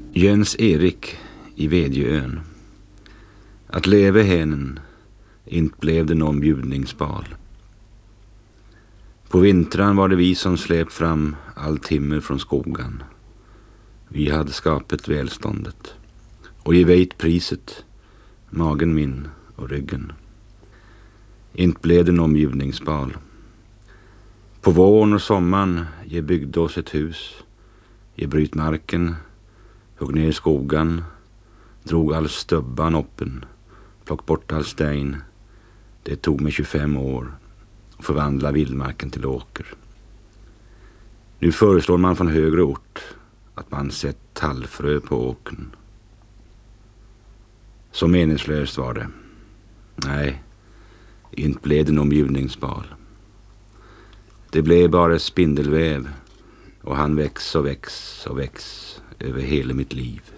Jöns Erik i Vedjöön. Att leve henen, inte blev det någon bjudningsbal. På vintran var det vi som släpp fram all timmer från skogen. Vi hade skapet välståndet. Och ge vet priset, magen min och ryggen. Inte blev det någon bjudningsbal. På våren och sommaren jag byggde oss ett hus. Jag bryt marken, hugg ner skogen, drog all stubban uppen, plock bort all stein. Det tog mig 25 år att förvandla vildmarken till åker. Nu föreslår man från högre ort att man sett tallfrö på åkern. Så meningslöst var det. Nej, inte blev det någon bjudningsbal. Det blev bara spindelväv och han väx och väx och väx över hela mitt liv.